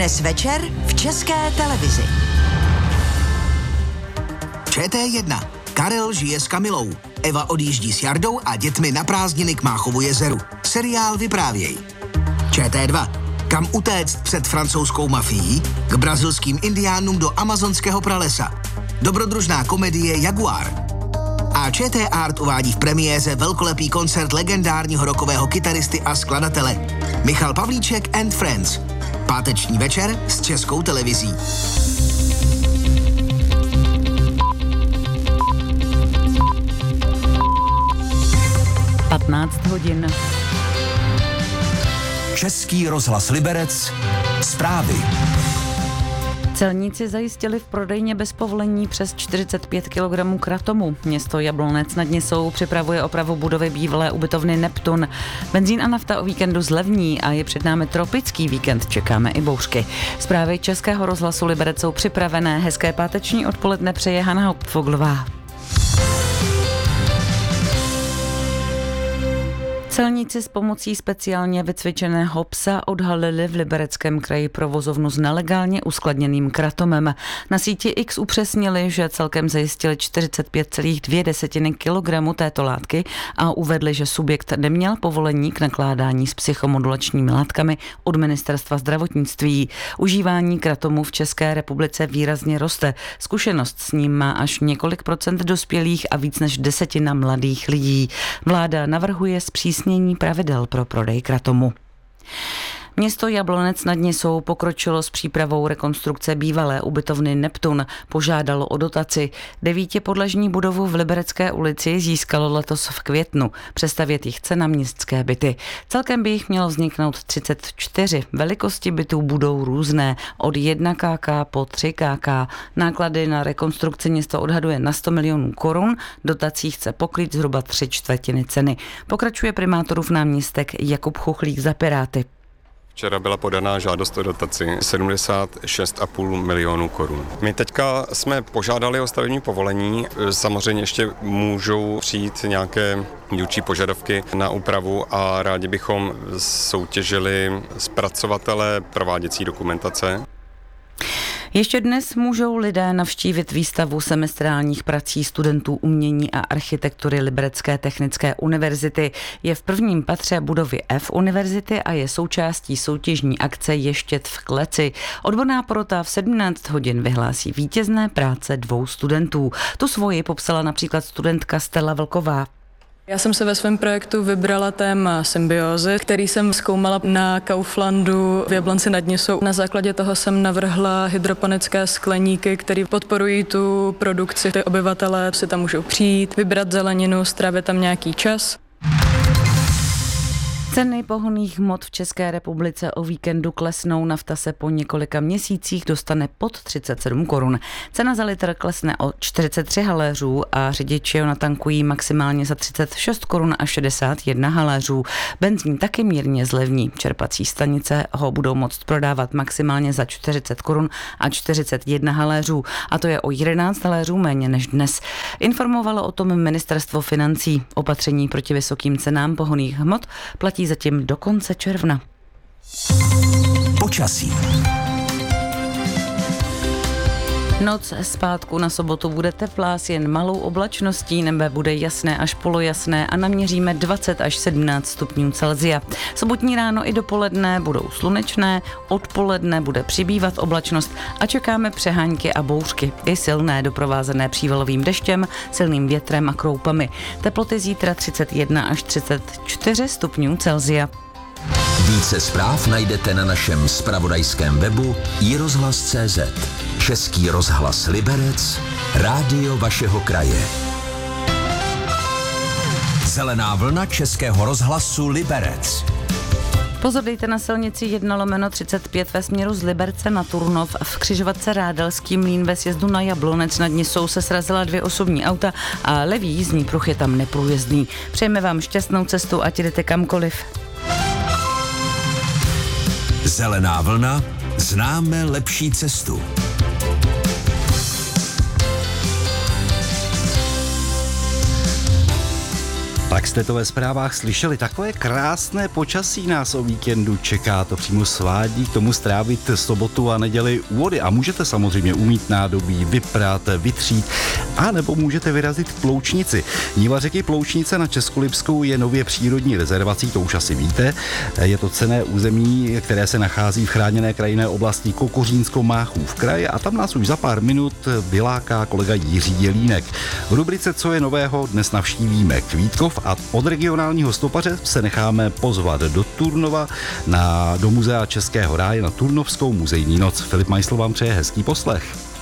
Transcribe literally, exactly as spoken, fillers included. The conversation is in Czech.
Dnes večer v České televizi. Č T jedna. Karel žije s Kamilou. Eva odjíždí s Jardou a dětmi na prázdniny k Máchovu jezeru. Seriál Vyprávěj. Č T dva. Kam utéct před francouzskou mafií? K brazilským indiánům do amazonského pralesa. Dobrodružná komedie Jaguar. A Č T Art uvádí v premiéře velkolepý koncert legendárního rockového kytaristy a skladatele Michal Pavlíček and Friends. Páteční večer s Českou televizí. patnáct hodin. Český rozhlas Liberec. Zprávy. Celníci zajistili v prodejně bez povolení přes čtyřicet pět kilogramů kratomu. Město Jablonec nad Nisou připravuje opravu budovy bývalé ubytovny Neptun. Benzín a nafta o víkendu zlevní a je před námi tropický víkend, čekáme i bouřky. Zprávy Českého rozhlasu Liberec jsou připravené. Hezké páteční odpoledne přeje Hana Hauptfoglová. Celníci s pomocí speciálně vycvičeného psa odhalili v Libereckém kraji provozovnu s nelegálně uskladněným kratomem. Na síti X upřesnili, že celkem zajistili čtyřicet pět celá dvě kilogramu této látky a uvedli, že subjekt neměl povolení k nakládání s psychomodulačními látkami od Ministerstva zdravotnictví. Užívání kratomu v České republice výrazně roste. Zkušenost s ním má až několik procent dospělých a víc než desetina mladých lidí. Vláda navrhuje zpřísnění pravidel pro prodej kratomu. Město Jablonec nad Nisou pokročilo s přípravou rekonstrukce bývalé ubytovny Neptun, požádalo o dotaci. Devítipodlažní budovu v Liberecké ulici získalo letos v květnu. Přestavět ji chce na městské byty. Celkem by jich mělo vzniknout třicet čtyři. Velikosti bytů budou různé, od jedna kilogramů po tři kilogramy. Náklady na rekonstrukci město odhaduje na sto milionů korun, dotací chce pokrýt zhruba tři čtvrtiny ceny. Pokračuje primátorův náměstek Jakub Chuchlík za Piráty. Včera byla podaná žádost o dotaci sedmdesát šest a půl milionů korun. My teďka jsme požádali o stavební povolení, samozřejmě ještě můžou přijít nějaké dílčí požadavky na úpravu a rádi bychom soutěžili zpracovatele prováděcí dokumentace. Ještě dnes můžou lidé navštívit výstavu semestrálních prací studentů umění a architektury Liberecké technické univerzity. Je v prvním patře budovy F univerzity a je součástí soutěžní akce Ještět v kleci. Odborná porota v sedmnáct hodin vyhlásí vítězné práce dvou studentů. Tu svoji popsala například studentka Stella Vlková. Já jsem se ve svém projektu vybrala téma symbiózy, který jsem zkoumala na Kauflandu v Jablonci nad Nisou. Na základě toho jsem navrhla hydroponické skleníky, které podporují tu produkci. Ty obyvatelé si tam můžou přijít, vybrat zeleninu, strávit tam nějaký čas. Ceny pohonných hmot v České republice o víkendu klesnou, nafta se po několika měsících dostane pod třicet sedm korun. Cena za litr klesne o čtyřicet tři haléřů a řidiči ho natankují maximálně za třicet šest korun a šedesát jedna haléřů. Benzín taky mírně zlevní. Čerpací stanice ho budou moct prodávat maximálně za čtyřicet korun a čtyřicet jedna haléřů, a to je o jedenáct haléřů méně než dnes. Informovalo o tom Ministerstvo financí. Opatření proti vysokým cenám pohonných hmot platí zatím do konce června. Počasí. Noc z pátku na sobotu bude teplá s jen malou oblačností, nebe bude jasné až polojasné a naměříme dvacet až sedmnáct stupňů Celsia. Sobotní ráno i dopoledne budou slunečné, odpoledne bude přibývat oblačnost a čekáme přehánky a bouřky, i silné, doprovázené přívalovým deštěm, silným větrem a kroupami. Teploty zítra třicet jedna až třicet čtyři stupňů Celsia. Více zpráv najdete na našem zpravodajském webu i rozhlas tečka cé zet. Český rozhlas Liberec, rádio vašeho kraje. Zelená vlna Českého rozhlasu Liberec. Pozor, dejte na silnici jedna lomeno třicet pět ve směru z Liberce na Turnov. V křižovatce Rádelský mlýn ve sjezdu na Jablonec nad Nisou se srazila dvě osobní auta a levý jízdní pruh je tam neprůjezdný. Přejeme vám šťastnou cestu, ať jdete kamkoliv. Zelená vlna, známe lepší cestu. Tak Jak jste to ve zprávách slyšeli, takové krásné počasí nás o víkendu čeká, to přímo svádí k tomu strávit sobotu a neděli u vody a můžete samozřejmě umýt nádobí, vyprát, vytřít a nebo můžete vyrazit k Ploučnici. Niva řeky Ploučnice na Českolipskou je nově přírodní rezervací, to už asi víte. Je to cenné území, které se nachází v chráněné krajinné oblasti Kokořínsko-Máchův kraj a tam nás už za pár minut vyláká kolega Jiří Jelínek. V rubrice Co je nového dnes navštívíme Kvítkov a od regionálního stopaře se necháme pozvat do Turnova na, do muzea Českého ráje na Turnovskou muzejní noc. Filip Majsl vám přeje hezký poslech.